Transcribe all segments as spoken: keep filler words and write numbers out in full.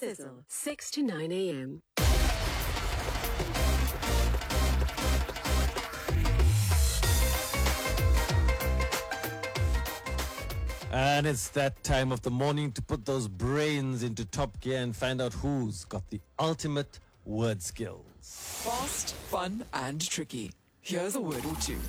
Sizzle, six to nine a.m. And it's that time of the morning to put those brains into top gear and find out who's got the ultimate word skills. Fast, fun, and tricky. Here's a word or two.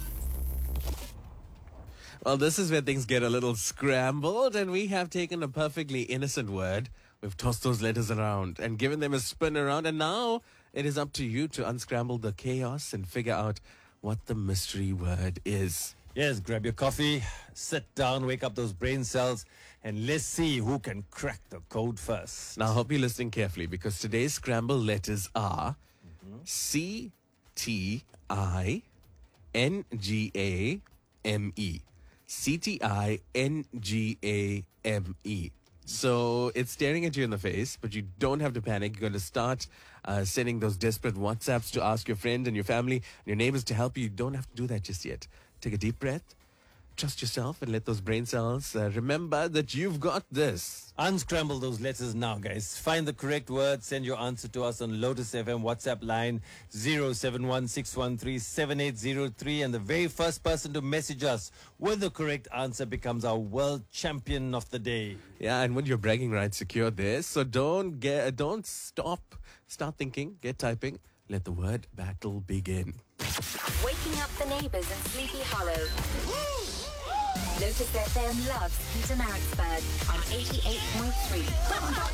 Well, this is where things get a little scrambled, and we have taken a perfectly innocent word. We've tossed those letters around and given them a spin around, and now it is up to you to unscramble the chaos and figure out what the mystery word is. Yes, grab your coffee, sit down, wake up those brain cells, and let's see who can crack the code first. Now, I hope you're listening carefully, because today's scramble letters are C T I N G A M E. C T I N G A M E. So it's staring at you in the face, but you don't have to panic. You're going to start uh, sending those desperate WhatsApps to ask your friend and your family and your neighbors to help you. You don't have to do that just yet. Take a deep breath, trust yourself, and let those brain cells uh, remember that you've got this. Unscramble those letters now, guys. Find the correct word. Send your answer to us on Lotus F M WhatsApp line zero seven one six one three seven eight zero three. And the very first person to message us with the correct answer becomes our world champion of the day. Yeah, and with your bragging rights secured there, so don't get, don't stop. Start thinking, get typing. Let the word battle begin. Waking up the neighbours in Sleepy Hollow. Lotus F M loves Peter Maritzburg on eighty-eight point three.